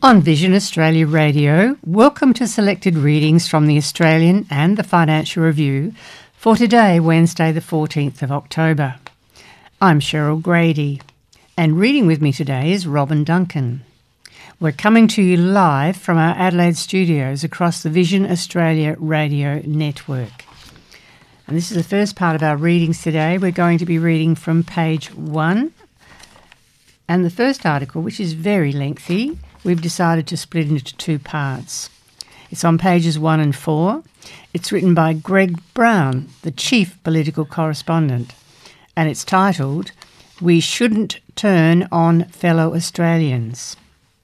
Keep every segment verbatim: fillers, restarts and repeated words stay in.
On Vision Australia Radio, welcome to selected readings from the Australian and the Financial Review for today, Wednesday the fourteenth of October. I'm Cheryl Grady, and reading with me today is Robin Duncan. We're coming to you live from our Adelaide studios across the Vision Australia Radio network. And this is the first part of our readings today. We're going to be reading from page one. And the first article, which is very lengthy, we've decided to split into two parts. It's on pages one and four. It's written by Greg Brown, the chief political correspondent, and it's titled, "We Shouldn't Turn on Fellow Australians."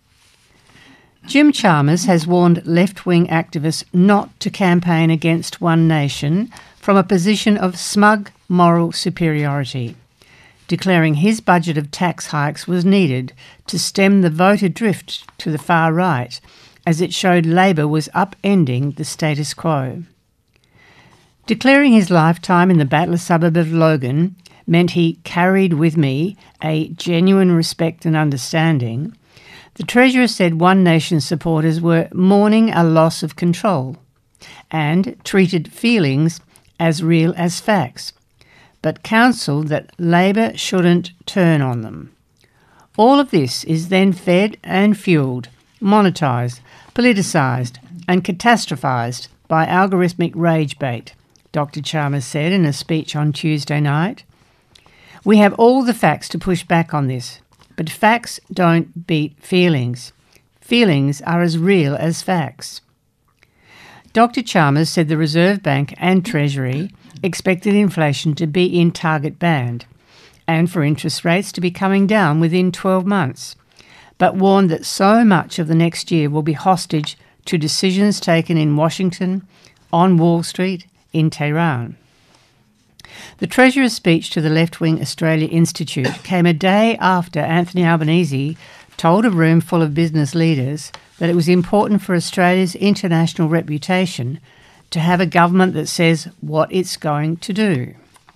Jim Chalmers has warned left-wing activists not to campaign against One Nation from a position of smug moral superiority, declaring his budget of tax hikes was needed to stem the voter drift to the far right, as it showed Labor was upending the status quo. Declaring his lifetime in the Battler suburb of Logan meant he carried with me a genuine respect and understanding, the Treasurer said One Nation supporters were mourning a loss of control and treated feelings as real as facts, but counselled that Labor shouldn't turn on them. All of this is then fed and fuelled, monetised, politicised and catastrophised by algorithmic rage bait, Doctor Chalmers said in a speech on Tuesday night. We have all the facts to push back on this, but facts don't beat feelings. Feelings are as real as facts. Doctor Chalmers said the Reserve Bank and Treasury expected inflation to be in target band and for interest rates to be coming down within twelve months, but warned that so much of the next year will be hostage to decisions taken in Washington, on Wall Street, in Tehran. The Treasurer's speech to the Left-Wing Australia Institute came a day after Anthony Albanese told a room full of business leaders that it was important for Australia's international reputation to have a government that says what it's going to do.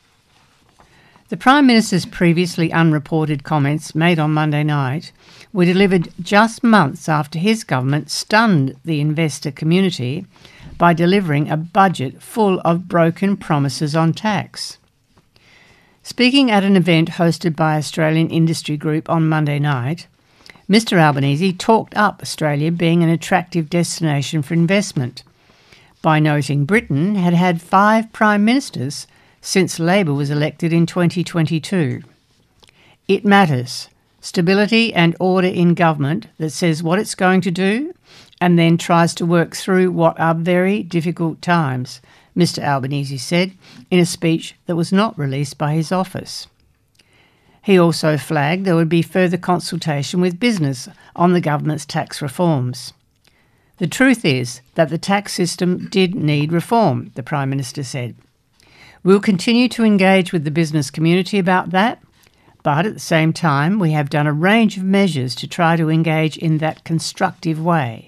The Prime Minister's previously unreported comments made on Monday night were delivered just months after his government stunned the investor community by delivering a budget full of broken promises on tax. Speaking at an event hosted by Australian Industry Group on Monday night, Mister Albanese talked up Australia being an attractive destination for investment by noting Britain had had five prime ministers since Labor was elected in twenty twenty-two. It matters. Stability and order in government that says what it's going to do and then tries to work through what are very difficult times, Mister Albanese said in a speech that was not released by his office. He also flagged there would be further consultation with business on the government's tax reforms. The truth is that the tax system did need reform, the Prime Minister said. We'll continue to engage with the business community about that, but at the same time we have done a range of measures to try to engage in that constructive way.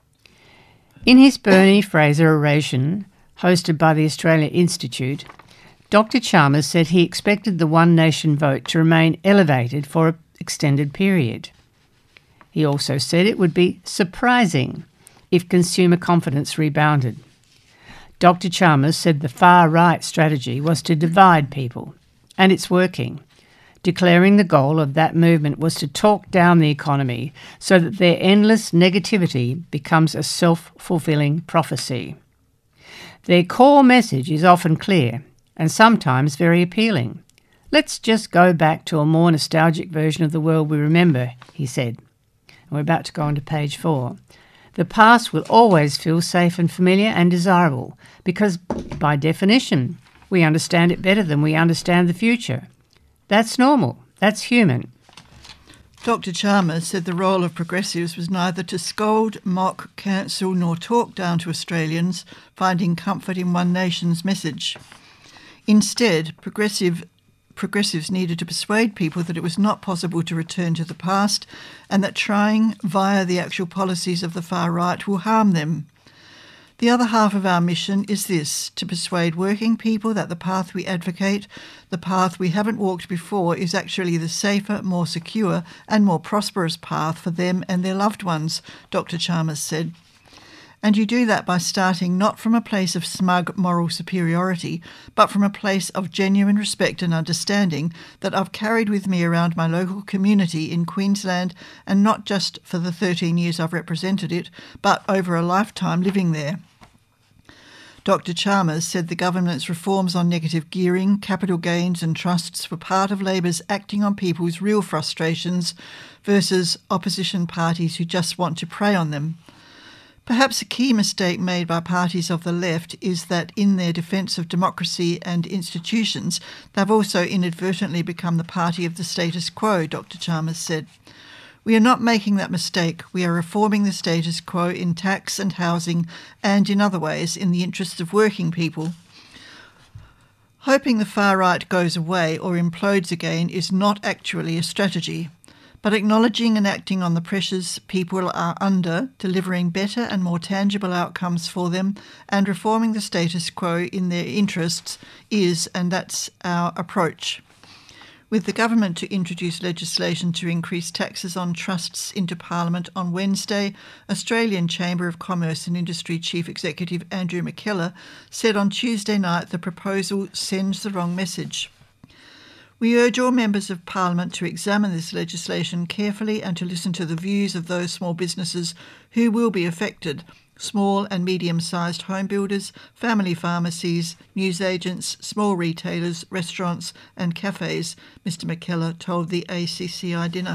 In his Bernie Fraser oration, hosted by the Australia Institute, Doctor Chalmers said he expected the One Nation vote to remain elevated for an extended period. He also said it would be surprising if consumer confidence rebounded. Doctor Chalmers said the far-right strategy was to divide people, and it's working, declaring the goal of that movement was to talk down the economy so that their endless negativity becomes a self-fulfilling prophecy. Their core message is often clear and sometimes very appealing. Let's just go back to a more nostalgic version of the world we remember, he said. And we're about to go on to page four. The past will always feel safe and familiar and desirable because, by definition, we understand it better than we understand the future. That's normal. That's human. Doctor Chalmers said the role of progressives was neither to scold, mock, cancel nor talk down to Australians finding comfort in One Nation's message. Instead, progressive progressives needed to persuade people that it was not possible to return to the past and that trying via the actual policies of the far right will harm them. The other half of our mission is this: to persuade working people that the path we advocate, the path we haven't walked before, is actually the safer, more secure and more prosperous path for them and their loved ones, Doctor Chalmers said. And you do that by starting not from a place of smug moral superiority, but from a place of genuine respect and understanding that I've carried with me around my local community in Queensland, and not just for the thirteen years I've represented it, but over a lifetime living there. Doctor Chalmers said the government's reforms on negative gearing, capital gains and trusts were part of Labor's acting on people's real frustrations versus opposition parties who just want to prey on them. Perhaps a key mistake made by parties of the left is that in their defence of democracy and institutions, they've also inadvertently become the party of the status quo, Doctor Chalmers said. We are not making that mistake. We are reforming the status quo in tax and housing and in other ways in the interests of working people. Hoping the far right goes away or implodes again is not actually a strategy. But acknowledging and acting on the pressures people are under, delivering better and more tangible outcomes for them, and reforming the status quo in their interests is, and that's our approach. With the government to introduce legislation to increase taxes on trusts into Parliament on Wednesday, Australian Chamber of Commerce and Industry Chief Executive Andrew McKellar said on Tuesday night the proposal sends the wrong message. We urge all members of Parliament to examine this legislation carefully and to listen to the views of those small businesses who will be affected: small and medium-sized home builders, family pharmacies, newsagents, small retailers, restaurants and cafes, Mr McKellar told the A C C I dinner.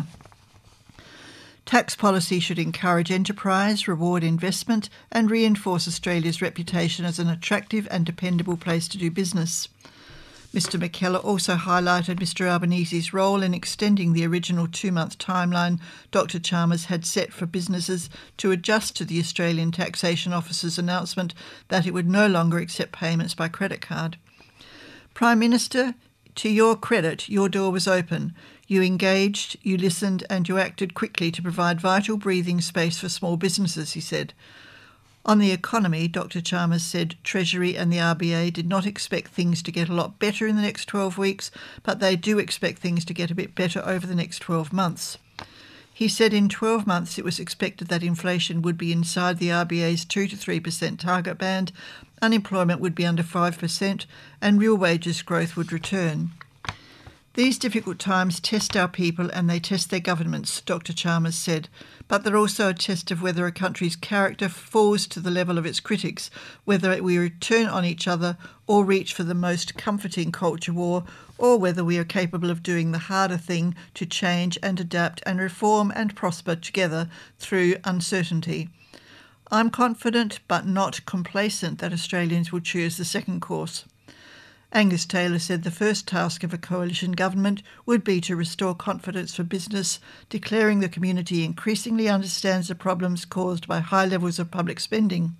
Tax policy should encourage enterprise, reward investment and reinforce Australia's reputation as an attractive and dependable place to do business. Mr McKellar also highlighted Mr Albanese's role in extending the original two-month timeline Doctor Chalmers had set for businesses to adjust to the Australian Taxation Office's announcement that it would no longer accept payments by credit card. Prime Minister, to your credit, your door was open. You engaged, you listened and you acted quickly to provide vital breathing space for small businesses, he said. On the economy, Doctor Chalmers said Treasury and the R B A did not expect things to get a lot better in the next twelve weeks, but they do expect things to get a bit better over the next twelve months. He said in twelve months it was expected that inflation would be inside the R B A's two to three percent target band, unemployment would be under five percent, and real wages growth would return. These difficult times test our people and they test their governments, Doctor Chalmers said, but they're also a test of whether a country's character falls to the level of its critics, whether we return on each other or reach for the most comforting culture war, or whether we are capable of doing the harder thing to change and adapt and reform and prosper together through uncertainty. I'm confident but not complacent that Australians will choose the second course. Angus Taylor said the first task of a coalition government would be to restore confidence for business, declaring the community increasingly understands the problems caused by high levels of public spending.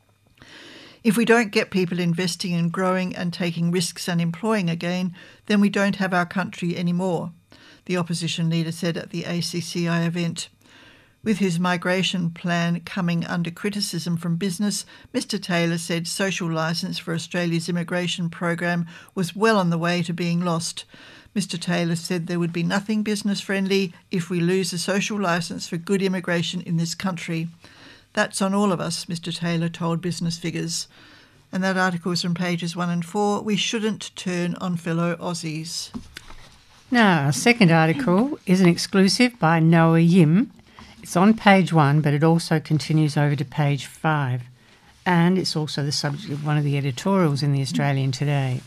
If we don't get people investing and growing and taking risks and employing again, then we don't have our country anymore, the opposition leader said at the A C C I event. With his migration plan coming under criticism from business, Mr Taylor said social licence for Australia's immigration program was well on the way to being lost. Mr Taylor said there would be nothing business-friendly if we lose a social licence for good immigration in this country. That's on all of us, Mr Taylor told Business Figures. And that article is from pages one and four. We shouldn't turn on fellow Aussies. Now, our second article is an exclusive by Noah Yim. It's on page one, but it also continues over to page five. And it's also the subject of one of the editorials in the Australian today.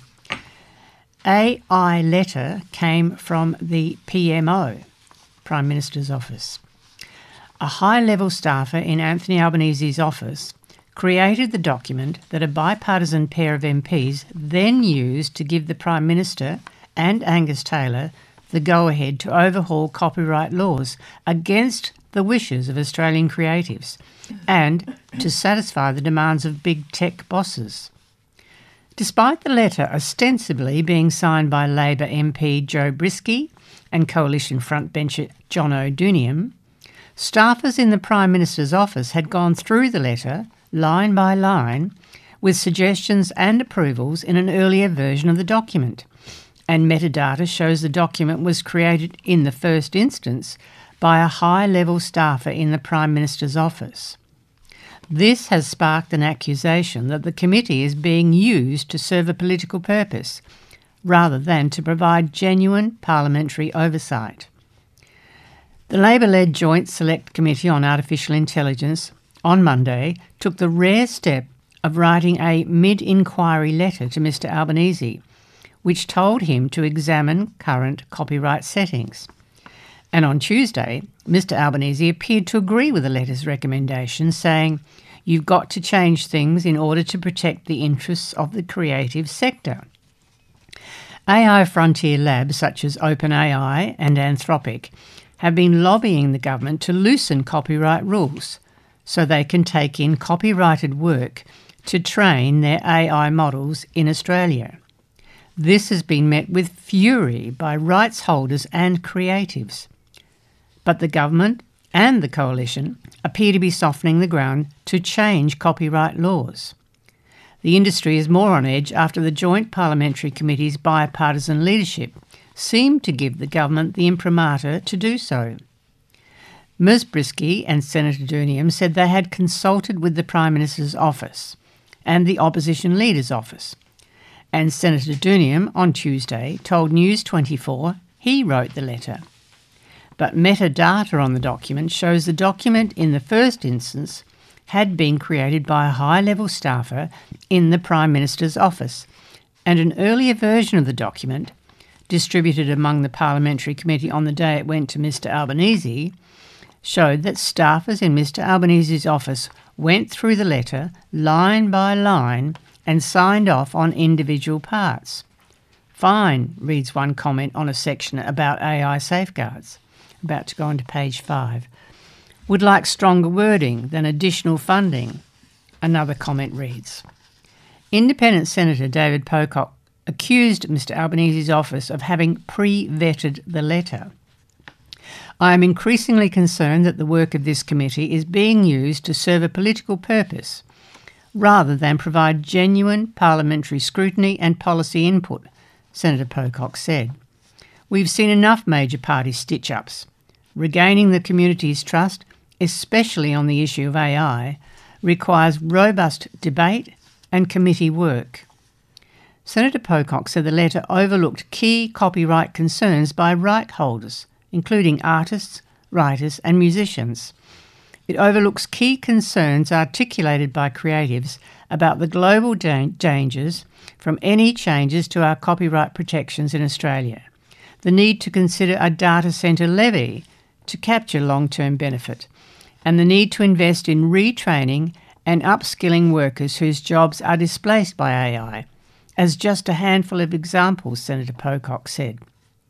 A I letter came from the P M O, Prime Minister's office. A high-level staffer in Anthony Albanese's office created the document that a bipartisan pair of M Ps then used to give the Prime Minister and Angus Taylor the go-ahead to overhaul copyright laws against the wishes of Australian creatives and to satisfy the demands of big tech bosses. Despite the letter ostensibly being signed by Labor M P Joe Brisky and Coalition frontbencher John O'Doonium, staffers in the Prime Minister's office had gone through the letter line by line, with suggestions and approvals in an earlier version of the document. And metadata shows the document was created in the first instance by a high-level staffer in the Prime Minister's office. This has sparked an accusation that the committee is being used to serve a political purpose, rather than to provide genuine parliamentary oversight. The Labor-led Joint Select Committee on Artificial Intelligence on Monday took the rare step of writing a mid-inquiry letter to Mr Albanese, which told him to examine current copyright settings. And on Tuesday, Mr Albanese appeared to agree with the letter's recommendations, saying, "You've got to change things in order to protect the interests of the creative sector." A I frontier labs such as OpenAI and Anthropic have been lobbying the government to loosen copyright rules so they can take in copyrighted work to train their A I models in Australia. This has been met with fury by rights holders and creatives. But the government and the coalition appear to be softening the ground to change copyright laws. The industry is more on edge after the Joint Parliamentary Committee's bipartisan leadership seemed to give the government the imprimatur to do so. Ms Brisky and Senator Duniam said they had consulted with the Prime Minister's office and the opposition leader's office. And Senator Duniam on Tuesday told News twenty-four he wrote the letter. But metadata on the document shows the document in the first instance had been created by a high-level staffer in the Prime Minister's office, and an earlier version of the document, distributed among the Parliamentary Committee on the day it went to Mr Albanese, showed that staffers in Mr Albanese's office went through the letter line by line and signed off on individual parts. "Fine," reads one comment on a section about A I safeguards. About to go on to page five. "Would like stronger wording than additional funding," another comment reads. Independent Senator David Pocock accused Mr Albanese's office of having pre-vetted the letter. "I am increasingly concerned that the work of this committee is being used to serve a political purpose, rather than provide genuine parliamentary scrutiny and policy input," Senator Pocock said. "We've seen enough major party stitch-ups. Regaining the community's trust, especially on the issue of A I, requires robust debate and committee work." Senator Pocock said the letter overlooked key copyright concerns by right holders, including artists, writers and musicians. It overlooks key concerns articulated by creatives about the global da- dangers from any changes to our copyright protections in Australia, the need to consider a data centre levy to capture long-term benefit, and the need to invest in retraining and upskilling workers whose jobs are displaced by A I, as just a handful of examples, Senator Pocock said.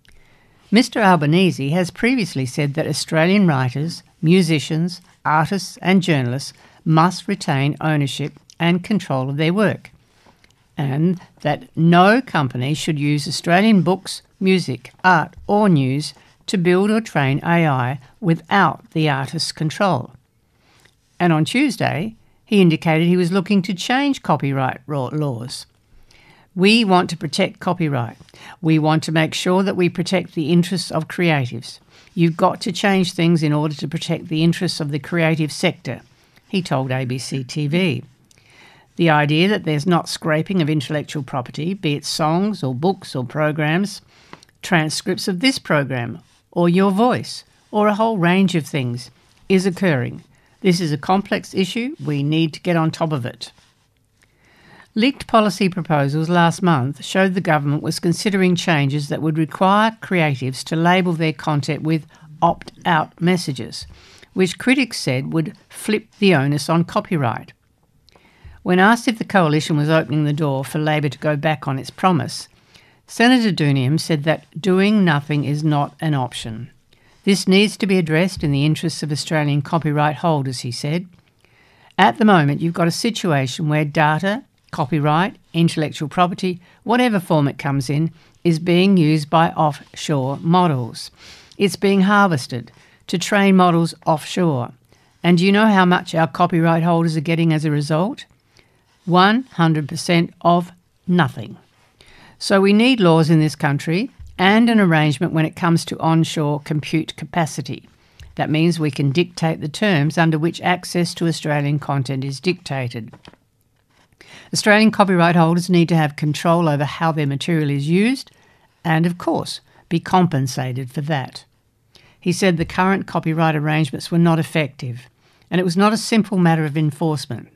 Mr Albanese has previously said that Australian writers, musicians, artists and journalists must retain ownership and control of their work, and that no company should use Australian books, music, art or news to build or train A I without the artist's control. And on Tuesday, he indicated he was looking to change copyright laws. "We want to protect copyright. We want to make sure that we protect the interests of creatives. You've got to change things in order to protect the interests of the creative sector," he told A B C T V. The idea that there's not scraping of intellectual property, be it songs or books or programs, transcripts of this program, or your voice, or a whole range of things, is occurring. This is a complex issue. We need to get on top of it. Leaked policy proposals last month showed the government was considering changes that would require creatives to label their content with opt-out messages, which critics said would flip the onus on copyright. When asked if the coalition was opening the door for Labor to go back on its promise, Senator Duniam said that doing nothing is not an option. "This needs to be addressed in the interests of Australian copyright holders," he said. "At the moment, you've got a situation where data, copyright, intellectual property, whatever form it comes in, is being used by offshore models. It's being harvested to train models offshore. And do you know how much our copyright holders are getting as a result? one hundred percent of nothing. So we need laws in this country and an arrangement when it comes to onshore compute capacity. That means we can dictate the terms under which access to Australian content is dictated. Australian copyright holders need to have control over how their material is used and, of course, be compensated for that. He said the current copyright arrangements were not effective, and it was not a simple matter of enforcement.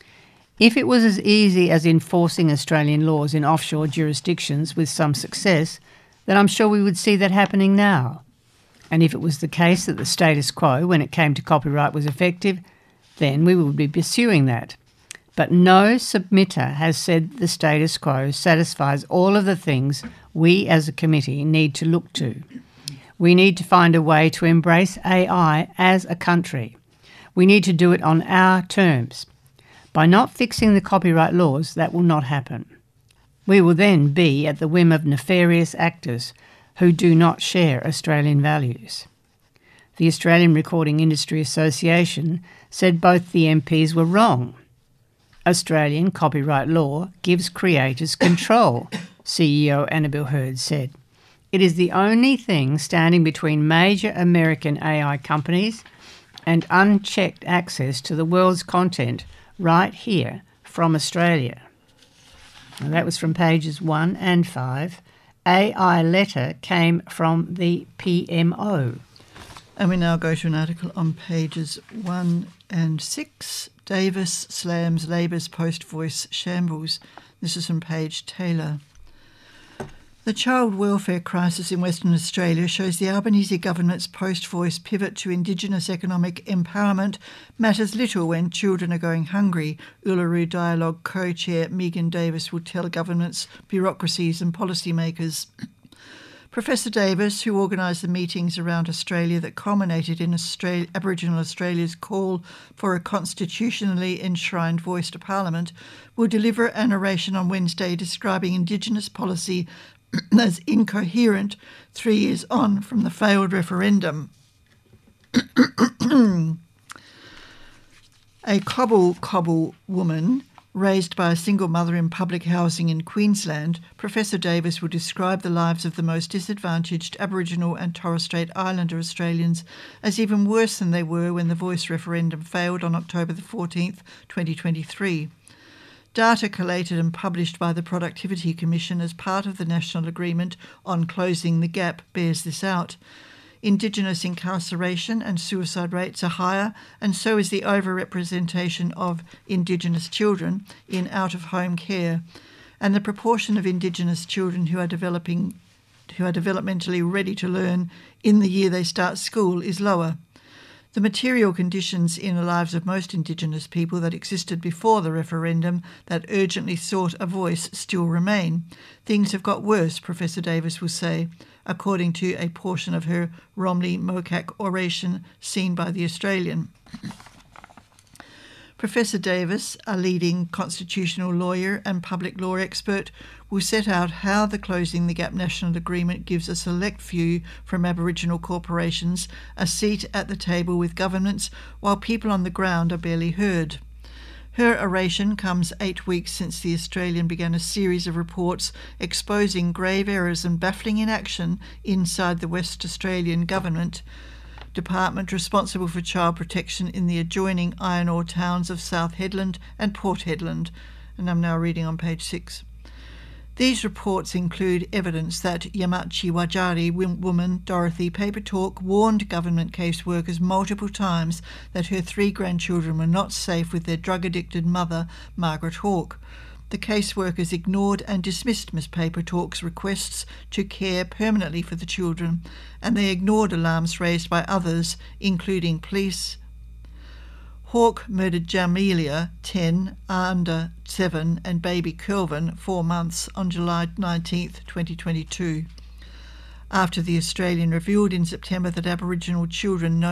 If it was as easy as enforcing Australian laws in offshore jurisdictions with some success, then I'm sure we would see that happening now. And if it was the case that the status quo when it came to copyright was effective, then we would be pursuing that. But no submitter has said the status quo satisfies all of the things we as a committee need to look to. We need to find a way to embrace A I as a country. We need to do it on our terms. By not fixing the copyright laws, that will not happen. We will then be at the whim of nefarious actors who do not share Australian values. The Australian Recording Industry Association said both the M Ps were wrong. Australian copyright law gives creators control, C E O Annabel Heard said. It is the only thing standing between major American A I companies and unchecked access to the world's content right here from Australia. And that was from pages one and five. A I letter came from the P M O. And we now go to an article on pages one and six. Davis slams Labor's post-voice shambles. This is from Paige Taylor. The child welfare crisis in Western Australia shows the Albanese government's post-voice pivot to Indigenous economic empowerment matters little when children are going hungry, Uluru Dialogue co-chair Megan Davis will tell governments, bureaucracies and policymakers. Professor Davis, who organised the meetings around Australia that culminated in Australia, Aboriginal Australia's call for a constitutionally enshrined voice to Parliament, will deliver an oration on Wednesday describing Indigenous policy as incoherent three years on from the failed referendum. A cobble cobble woman raised by a single mother in public housing in Queensland, Professor Davis will describe the lives of the most disadvantaged Aboriginal and Torres Strait Islander Australians as even worse than they were when the Voice referendum failed on October the fourteenth, twenty twenty-three. Data collated and published by the Productivity Commission as part of the National Agreement on Closing the Gap bears this out. Indigenous incarceration and suicide rates are higher, and so is the overrepresentation of Indigenous children in out-of-home care, and the proportion of Indigenous children who are developing, who are developmentally ready to learn in the year they start school is lower. The material conditions in the lives of most Indigenous people that existed before the referendum that urgently sought a voice still remain. Things have got worse, Professor Davis will say, according to a portion of her Romney Mocac oration seen by The Australian. Professor Davis, a leading constitutional lawyer and public law expert, will set out how the Closing the Gap National Agreement gives a select few from Aboriginal corporations a seat at the table with governments while people on the ground are barely heard. Her oration comes eight weeks since The Australian began a series of reports exposing grave errors and baffling inaction inside the West Australian government department responsible for child protection in the adjoining iron ore towns of South Hedland and Port Hedland. And I'm now reading on page six. These reports include evidence that Yamachi Wajari woman Dorothy Papertalk warned government caseworkers multiple times that her three grandchildren were not safe with their drug-addicted mother, Margaret Hawke. The caseworkers ignored and dismissed Miss Papertalk's requests to care permanently for the children, and they ignored alarms raised by others, including police. Hawke murdered Jamelia, ten, under seven, and baby Kelvin, four months, on July nineteenth, twenty twenty-two. After The Australian revealed in September that Aboriginal children